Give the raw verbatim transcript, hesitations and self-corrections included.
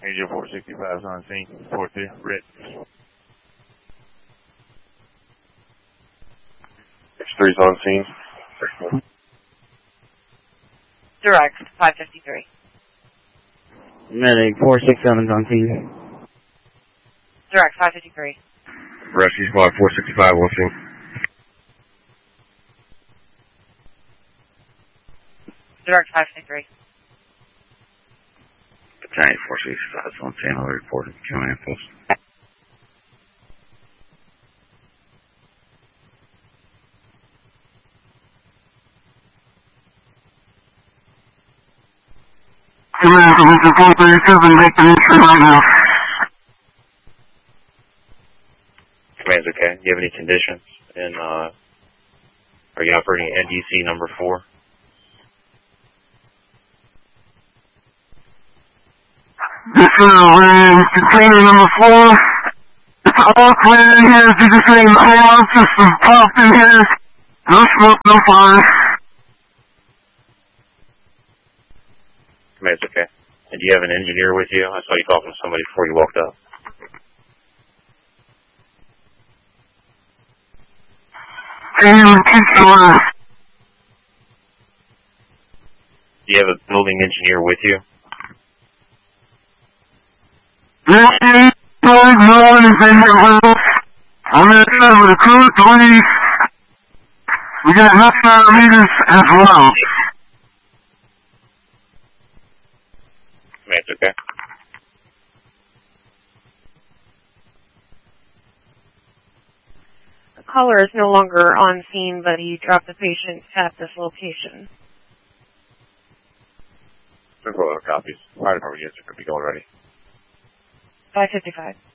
Angel four sixty-five is on scene. four two, Rit. X three's on scene. Direct, five fifty-three. Medic four sixty-seven is on scene. Direct, five fifty-three. Rescue squad four sixty-five on scene. Direct, five fifty-three. Battalion four sixty-five is on scene. I'll report it. Command post. Command to Mr. four thirty-seven, destination right now. Command's okay. Do you have any conditions? And, uh, are you operating N D C number four? This is uh, container number four. It's all clear in here. It's the same alarm system popped in here. No smoke, no fire. Command's okay. And do you have an engineer with you? I saw you talking to somebody before you walked up. And controller. Do you have a building engineer with you? This is no one is in here with us. I'm in there with a crew, twenty. We got hostile meters as well. Command's okay. The caller is no longer on scene, but he dropped the patient at this location. Several other copies. Fire department units are going to be going ready. five fifty-five.